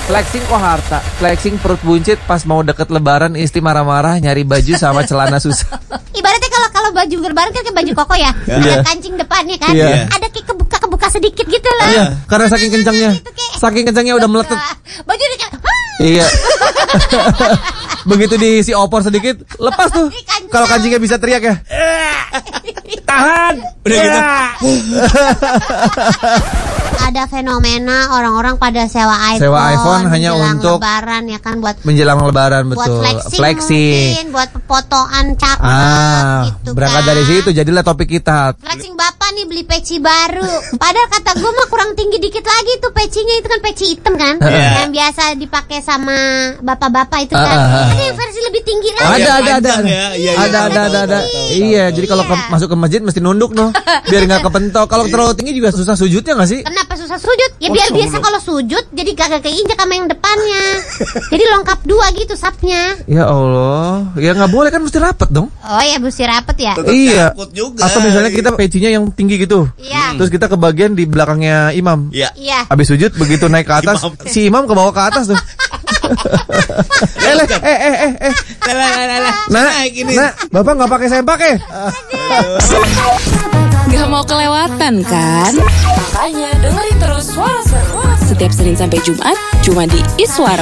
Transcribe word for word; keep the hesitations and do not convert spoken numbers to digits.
Flexing kok harta. Flexing perut buncit pas mau deket lebaran, istri marah-marah nyari baju sama celana susah. Ibaratnya kalau kalau baju lebaran kan kayak baju koko ya, Iya. ada kancing depannya kan, Iya. ada kayak kebuka-kebuka sedikit gitu loh. Iya, karena saking kencangnya. Gitu, kayak- Saking kencangnya udah meletet. Baju udah kayak, "Hah." Iya. Begitu diisi opor sedikit, lepas tuh. Kalau kancingnya bisa teriak ya. Tahan. Udah gitu. Ada fenomena orang-orang pada sewa iPhone, Sewa iPhone hanya menjelang untuk lebaran ya kan, buat Menjelang lebaran buat betul. flexing, mungkin buat fotoan cakep Ah, gitu berangkat kan. dari situ jadilah topik kita. Flexing bapak nih beli peci baru. Padahal kata gue mah kurang tinggi dikit lagi tuh pecinya, itu kan peci hitam kan, Iya. yang biasa dipakai sama bapak-bapak itu Ah, kan. ah, ah. Ada yang versi lebih tinggi lagi. Ada, ada, ada, panjang ada, ya. Iya, iya, ada, tahu, ada, tahu, ada, ada. tahu, tahu, Iya, tahu. jadi kalau ke- Iya. masuk ke masjid mesti nunduk noh, biar nggak kepentok. Kalau terlalu tinggi juga susah sujudnya nggak sih? Kenapa susah sujud? Ya biar biasa kalau sujud jadi kagak keinjak sama yang depannya. Jadi lengkap dua gitu sapnya. Ya Allah, ya nggak boleh kan, mesti rapet dong. Oh ya mesti rapet ya. Tetap Iya. takut juga. Atau misalnya kita pecinya yang tinggi gitu, Iya. terus kita ke bagian di belakangnya imam. Iya. Iya. Habis sujud begitu naik ke atas, Imam. si imam ke bawah ke atas tuh. eh, le, eh, eh, eh, eh, Lah, lah, lah, lah. Nah, Naik ini. nah, bapak nggak pakai sempak ya? Gak mau kelewatan kan? Makanya dengerin terus Suara Seru setiap Senin sampai Jumat cuma di Iswara.